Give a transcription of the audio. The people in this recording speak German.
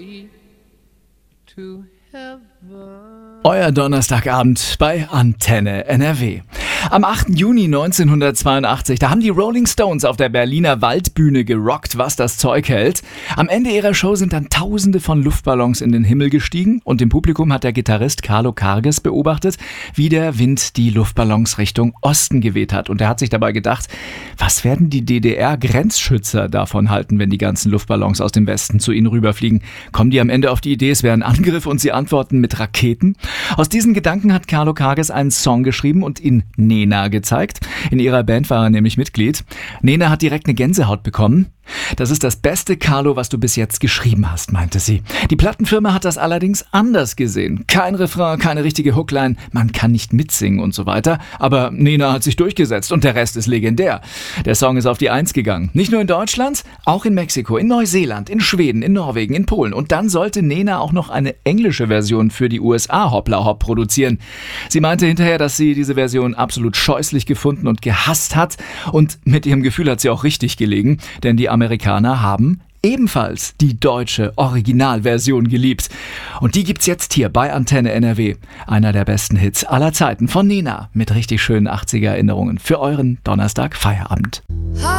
way to heaven. Euer Donnerstagabend bei Antenne NRW. Am 8. Juni 1982, da haben die Rolling Stones auf der Berliner Waldbühne gerockt, was das Zeug hält. Am Ende ihrer Show sind dann Tausende von Luftballons in den Himmel gestiegen und im Publikum hat der Gitarrist Carlo Karges beobachtet, wie der Wind die Luftballons Richtung Osten geweht hat. Und er hat sich dabei gedacht, was werden die DDR-Grenzschützer davon halten, wenn die ganzen Luftballons aus dem Westen zu ihnen rüberfliegen? Kommen die am Ende auf die Idee, es wäre ein Angriff und sie antworten mit Raketen? Aus diesen Gedanken hat Carlo Karges einen Song geschrieben und ihn Nena gezeigt. In ihrer Band war er nämlich Mitglied. Nena hat direkt eine Gänsehaut bekommen. Das ist das beste, Carlo, was du bis jetzt geschrieben hast, meinte sie. Die Plattenfirma hat das allerdings anders gesehen. Kein Refrain, keine richtige Hookline, man kann nicht mitsingen und so weiter. Aber Nena hat sich durchgesetzt und der Rest ist legendär. Der Song ist auf die Eins gegangen. Nicht nur in Deutschland, auch in Mexiko, in Neuseeland, in Schweden, in Norwegen, in Polen. Und dann sollte Nena auch noch eine englische Version für die USA Hoppla Hopp produzieren. Sie meinte hinterher, dass sie diese Version absolut scheußlich gefunden und gehasst hat. Und mit ihrem Gefühl hat sie auch richtig gelegen, denn die Amerikaner haben ebenfalls die deutsche Originalversion geliebt. Und die gibt's jetzt hier bei Antenne NRW. Einer der besten Hits aller Zeiten von Nena mit richtig schönen 80er Erinnerungen für euren Donnerstag Feierabend.